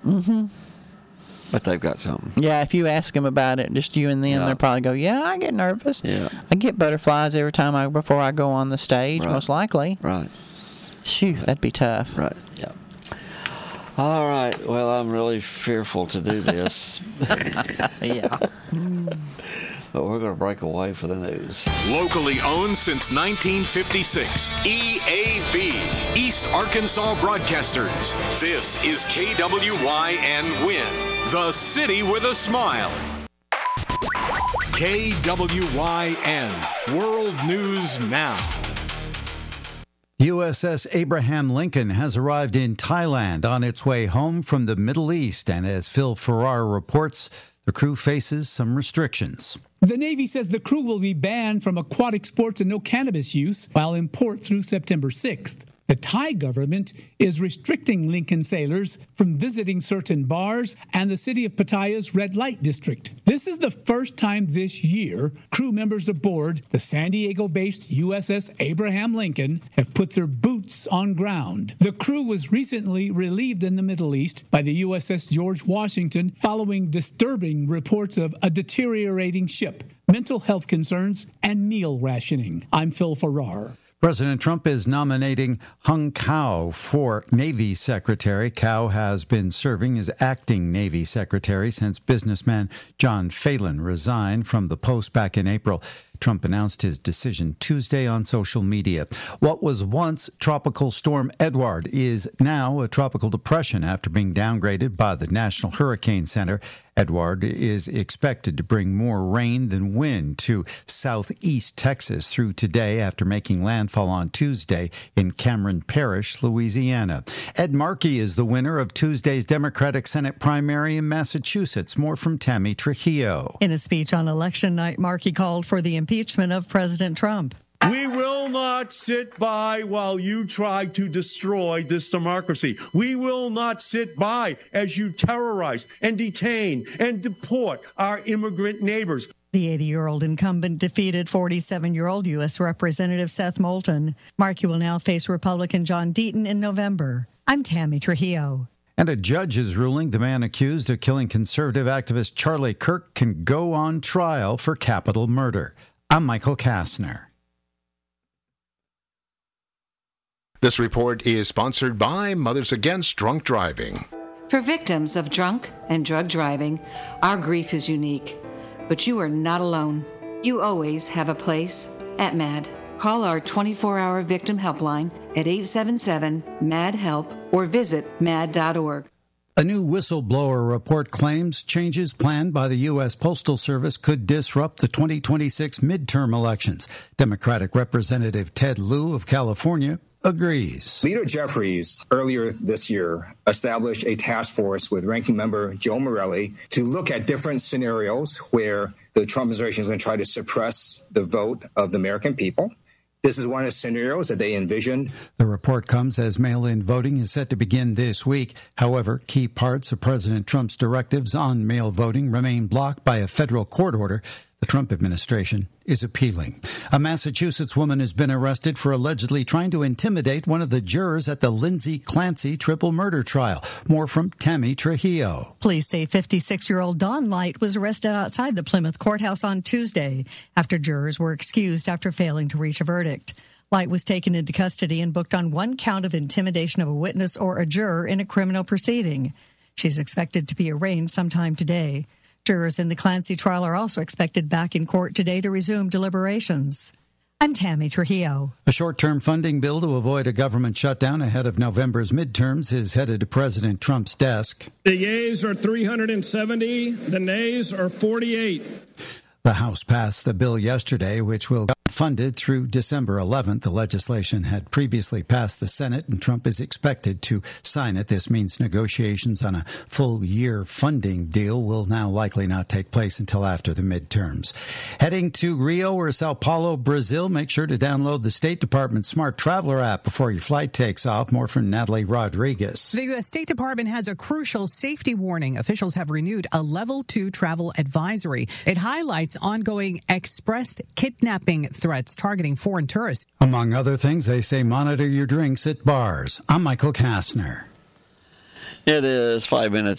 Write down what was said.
Mm-hmm. But they've got something. Yeah, if you ask them about it, just you and them, they'll probably go, yeah, I get nervous. Yeah. I get butterflies every time before I go on the stage, most likely. Right. Phew, that'd be tough. Right, yeah. All right. Well, I'm really fearful to do this. Yeah. But we're going to break away for the news. Locally owned since 1956. EAB, East Arkansas Broadcasters. This is KWYN Win, the city with a smile. KWYN, World News Now. USS Abraham Lincoln has arrived in Thailand on its way home from the Middle East, and as Phil Farrar reports, the crew faces some restrictions. The Navy says the crew will be banned from aquatic sports and no cannabis use while in port through September 6th. The Thai government is restricting Lincoln sailors from visiting certain bars and the city of Pattaya's red light district. This is the first time this year crew members aboard the San Diego-based USS Abraham Lincoln have put their boots on ground. The crew was recently relieved in the Middle East by the USS George Washington following disturbing reports of a deteriorating ship, mental health concerns, and meal rationing. I'm Phil Farrar. President Trump is nominating Hung Cao for Navy Secretary. Cao has been serving as acting Navy Secretary since businessman John Phelan resigned from the post back in April. Trump announced his decision Tuesday on social media. What was once Tropical Storm Edward is now a tropical depression after being downgraded by the National Hurricane Center. Edward is expected to bring more rain than wind to southeast Texas through today after making landfall on Tuesday in Cameron Parish, Louisiana. Ed Markey is the winner of Tuesday's Democratic Senate primary in Massachusetts. More from Tammy Trujillo. In a speech on election night, Markey called for the impeachment of President Trump. We will not sit by while you try to destroy this democracy. We will not sit by as you terrorize and detain and deport our immigrant neighbors. The 80-year-old incumbent defeated 47-year-old U.S. Representative Seth Moulton. Markey will now face Republican John Deaton in November. I'm Tammy Trujillo. And a judge is ruling the man accused of killing conservative activist Charlie Kirk can go on trial for capital murder. I'm Michael Kastner. This report is sponsored by Mothers Against Drunk Driving. For victims of drunk and drug driving, our grief is unique. But you are not alone. You always have a place at MAD. Call our 24-hour victim helpline at 877-MAD-HELP or visit mad.org. A new whistleblower report claims changes planned by the U.S. Postal Service could disrupt the 2026 midterm elections. Democratic Representative Ted Lieu of California agrees. Leader Jeffries earlier this year established a task force with ranking member Joe Morelli to look at different scenarios where the Trump administration is going to try to suppress the vote of the American people. This is one of the scenarios that they envisioned. The report comes as mail-in voting is set to begin this week. However, key parts of President Trump's directives on mail voting remain blocked by a federal court order. The Trump administration is appealing. A Massachusetts woman has been arrested for allegedly trying to intimidate one of the jurors at the Lindsay Clancy triple murder trial. More from Tammy Trujillo. Police say 56-year-old Dawn Light was arrested outside the Plymouth courthouse on Tuesday after jurors were excused after failing to reach a verdict. Light was taken into custody and booked on one count of intimidation of a witness or a juror in a criminal proceeding. She's expected to be arraigned sometime today. Jurors in the Clancy trial are also expected back in court today to resume deliberations. I'm Tammy Trujillo. A short-term funding bill to avoid a government shutdown ahead of November's midterms is headed to President Trump's desk. The yeas are 370, the nays are 48. The House passed the bill yesterday, which will be funded through December 11th. The legislation had previously passed the Senate, and Trump is expected to sign it. This means negotiations on a full-year funding deal will now likely not take place until after the midterms. Heading to Rio or Sao Paulo, Brazil, make sure to download the State Department Smart Traveler app before your flight takes off. More from Natalie Rodriguez. The U.S. State Department has a crucial safety warning. Officials have renewed a Level 2 travel advisory. It highlights ongoing express kidnapping threats targeting foreign tourists. Among other things, they say monitor your drinks at bars. I'm Michael Kastner. It is 5 minutes